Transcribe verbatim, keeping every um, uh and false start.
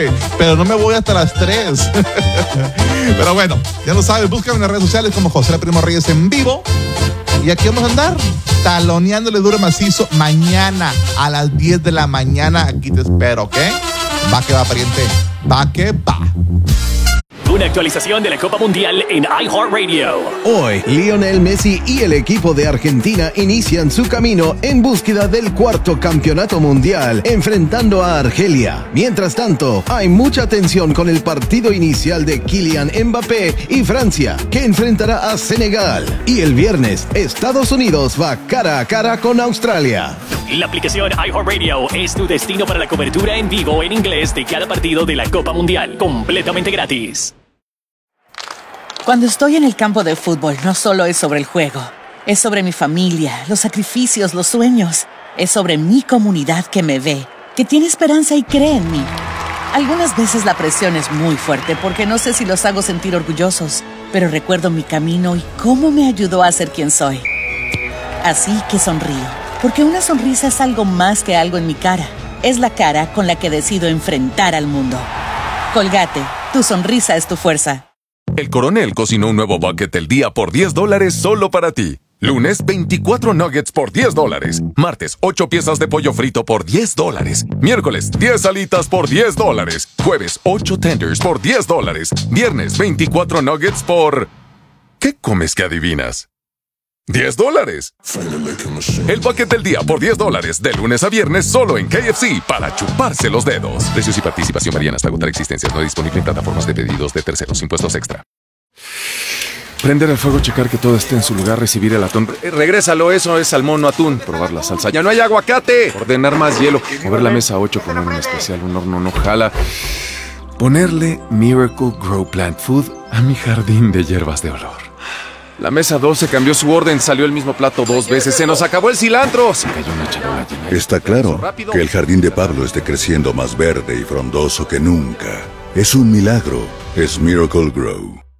pero no me voy hasta las tres. Pero bueno, ya lo sabes, búscame en las redes sociales como José Primo Reyes en vivo. Y aquí vamos a andar taloneándole duro macizo mañana a las diez de la mañana. Aquí te espero, ¿ok? Va que va, pariente. Va que va. Una actualización de la Copa Mundial en iHeartRadio. Hoy, Lionel Messi y el equipo de Argentina inician su camino en búsqueda del cuarto campeonato mundial, enfrentando a Argelia. Mientras tanto, hay mucha tensión con el partido inicial de Kylian Mbappé y Francia, que enfrentará a Senegal. Y el viernes, Estados Unidos va cara a cara con Australia. La aplicación iHeartRadio es tu destino para la cobertura en vivo en inglés de cada partido de la Copa Mundial, completamente gratis. Cuando estoy en el campo de fútbol, no solo es sobre el juego. Es sobre mi familia, los sacrificios, los sueños. Es sobre mi comunidad que me ve, que tiene esperanza y cree en mí. Algunas veces la presión es muy fuerte porque no sé si los hago sentir orgullosos, pero recuerdo mi camino y cómo me ayudó a ser quien soy. Así que sonrío, porque una sonrisa es algo más que algo en mi cara. Es la cara con la que decido enfrentar al mundo. Colgate, tu sonrisa es tu fuerza. El Coronel cocinó un nuevo bucket del día por diez dólares solo para ti. Lunes, veinticuatro nuggets por diez dólares. Martes, ocho piezas de pollo frito por diez dólares. Miércoles, diez alitas por diez dólares. Jueves, ocho tenders por diez dólares. Viernes, veinticuatro nuggets por... ¿Qué comes que adivinas? ¡diez dólares! El bucket del día por diez dólares, de lunes a viernes, solo en K F C, para chuparse los dedos. Precios y participación varían hasta agotar existencias. No disponible en plataformas de pedidos de terceros. Impuestos extra. Prender el fuego, checar que todo esté en su lugar, recibir el atún. Re- regrésalo, eso es salmón, no atún. Probar la salsa. ¡Ya no hay aguacate! Ordenar más hielo. Mover la mesa ocho, poner un especial, un horno no jala. Ponerle Miracle Grow Plant Food a mi jardín de hierbas de olor. La mesa doce cambió su orden, salió el mismo plato dos veces, se nos acabó el cilantro. Se cayó una charola llena. Está claro que el jardín de Pablo esté creciendo más verde y frondoso que nunca. Es un milagro, es Miracle Grow.